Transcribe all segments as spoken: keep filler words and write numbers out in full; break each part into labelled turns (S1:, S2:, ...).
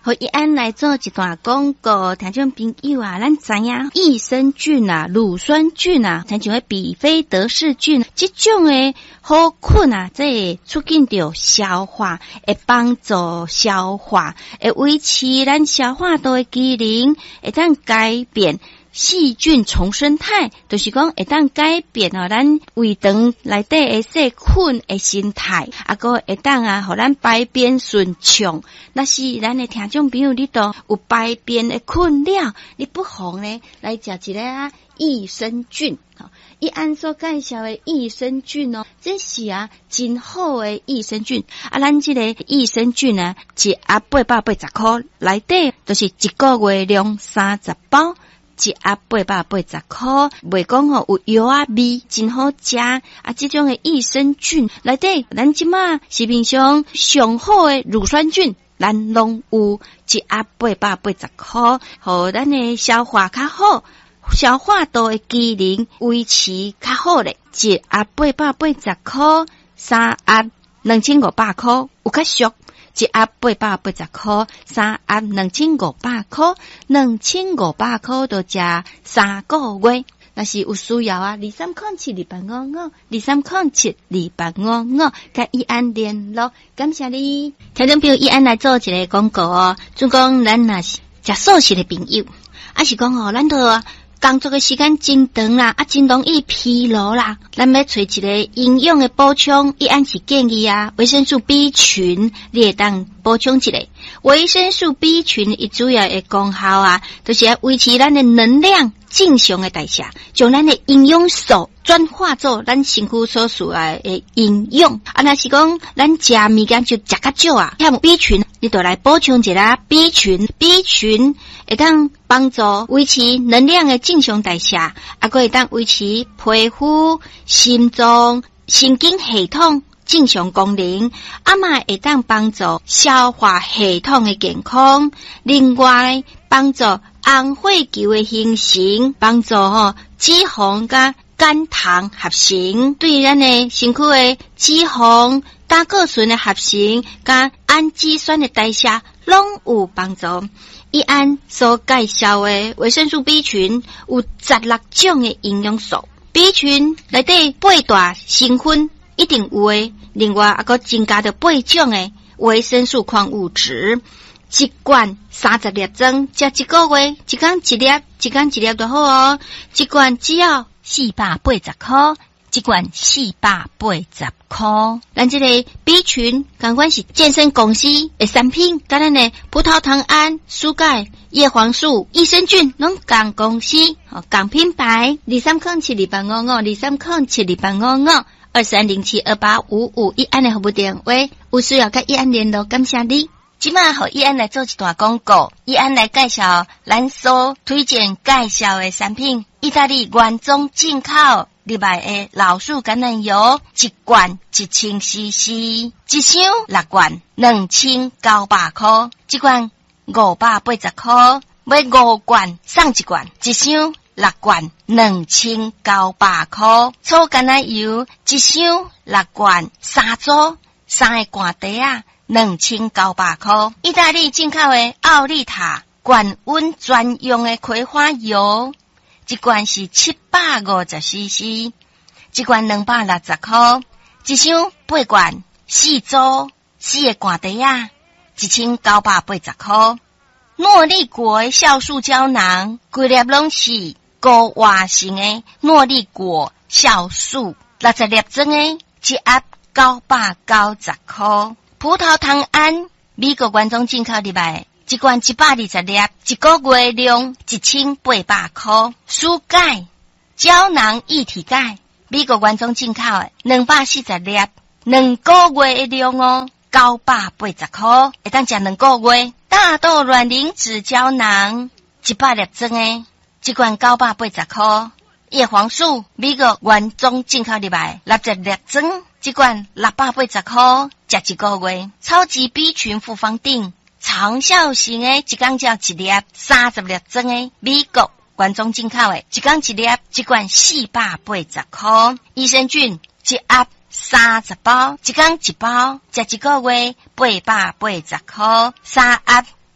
S1: 和一安来做一段广告，听众朋友啊，咱知影益生菌啊、乳酸菌啊，像像比菲德氏菌，这种的好菌啊，这会促进着消化，会帮助消化，会维持咱消化道的机能，会当改变细菌重生态，就是讲会当改变哦，咱胃肠内底的细菌的形态，啊个会当啊，互咱排便顺畅。那是咱的听众朋友，你都有排便的困扰，你不妨呢来食一个啊益生菌。一安所介绍的益生菌哦，这是啊真好的益生菌。啊，咱这个益生菌啊，一盒八百八十块，内底就是一个月量三十包。一盒八百八十块，袂讲吼有药啊味，真好食。啊，这种的益生菌内底，咱即马市面上上好的乳酸菌，咱拢有一盒八百八十块，互咱的消化较好，消化道的机能维持较好咧。一盒八百八十块，三盒两千五百块，有较俗。一盒八百八十块，三盒两千五百块，两千五百块就食三个月。若是有需要啊，二三空七二八五五，二三空七二八五五，甲一安联络。感谢你，听众朋友，一安来做一个广告哦。总讲咱若是食素食的朋友，啊是讲哦，咱都工作的时间真长啦，啊真容易疲劳啦，咱要找一个营养的补充，一安是建议啊，维生素 B 群你会当补充一下。维生素 B 群伊主要的功效啊，就是要维持咱的能量正常的代谢，将咱的营养素转化做咱身躯所需要的营养。啊，若是讲咱食物件就食较少啊，欠 B 群，你就来补充一下 B 群 ，B 群会当帮助维持能量的正常代谢，啊，还会当维持皮肤、心脏、神经系统正常功能，啊嘛会当帮助消化系统的健康。另外，帮助红血球的形成，帮助吼脂肪甲肝糖合成，对咱的身躯的脂肪、胆固醇的合成，甲氨基酸的代谢拢有帮助。一安所介绍的维生素 B 群有十六种的营养素 ，B 群内底八大成分一定有诶，另外还佫增加着八种的维生素矿物质。一罐三十粒装，食一个月，一天一粒，一天一粒就好哦。一罐只要四百八十块，一罐四百八十块。咱这个 B 群，同款是健身公司的产品，甲咱的葡萄糖胺、蔬钙、叶黄素、益生菌，拢同公司，哦，同品牌。二三空七二八五五，二三空七二八五五，二三零七二八五五，一安的服务电话，有需要甲一安联络，感谢你。即马互一安来做一段广告，一安来介绍咱所推荐介绍的产品，意大利原装进口入来的老鼠橄榄油，一罐一千 C C， 一箱六罐两千九百块，一罐五百八十块，买五罐送一罐，一箱六罐两千九百块，粗橄榄油一箱六罐三组，三个罐底啊。两千九百块，意大利进口的奥利塔高温专用的葵花油，一罐是七百五十 C C， 一罐两百六十块，一箱八罐四组，四个罐底啊，一千九百八十块。诺丽果的酵素胶囊，规粒拢是高活性的诺丽果酵素，六十粒装的，一盒九百九十块。葡萄糖胺，美国原装进口入来，一罐一百二十粒，一个月量一千八百块。蔬钙胶囊一体钙，美国原装进口的，两百四十粒，两个月的量哦，九百八十块，会当食两个月。大豆卵磷脂胶囊，一百粒装的，一罐九百八十块。叶黄素，美国原装进口入来，六十粒装。一罐六百八十块，食一个月。超级 B 群复方锭，长效型的，一缸只一粒，三十粒装的，美国原装进口的，一缸一粒，一罐四百八十块。益生菌一盒三十包，一缸一包，食一个月八百八十块。三盒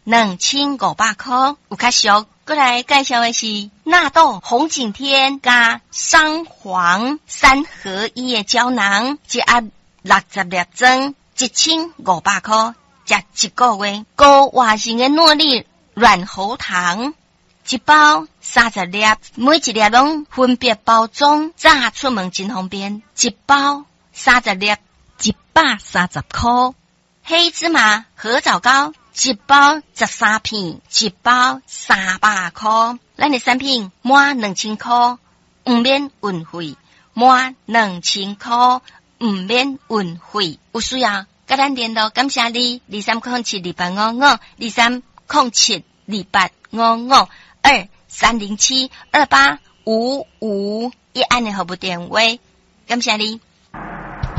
S1: 两千五百块。有较俗，过来介绍的是纳豆红景天加桑黄三合一的胶囊，一盒六十粒装，一千五百块，食一个月。高活性的诺丽软喉糖，一包三十粒，每一粒拢分别包装，炸出门真方便。一包三十粒，一百三十块。黑芝麻合枣糕，一包十三片，一包三百块。咱的产品满两千块，唔免运费，满两千块唔免运费。有需要跟咱联络，感谢你。二三零七二八五五，二三零七二八五五，二三零七二八五五一按的服务电话，感谢你。